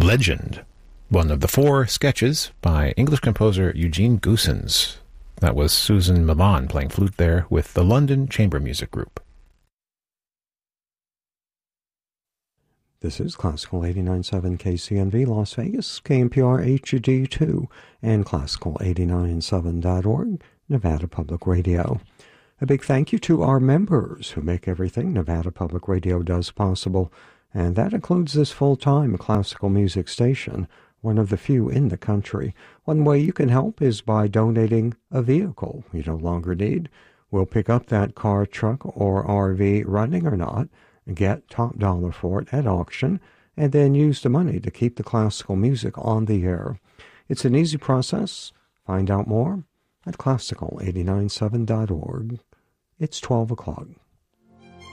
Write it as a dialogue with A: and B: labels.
A: Legend, one of the 4 sketches by English composer Eugene Goossens. That was Susan Milan playing flute there with the London Chamber Music Group.
B: This is Classical 89.7 KCNV Las Vegas, KNPR HD2, and Classical897.org, Nevada Public Radio. A big thank you to our members who make everything Nevada Public Radio does possible, and that includes this full-time classical music station, one of the few in the country. One way you can help is by donating a vehicle you no longer need. We'll pick up that car, truck, or RV, running or not, get top dollar for it at auction, and then use the money to keep the classical music on the air. It's an easy process. Find out more at classical897.org. It's 12 o'clock.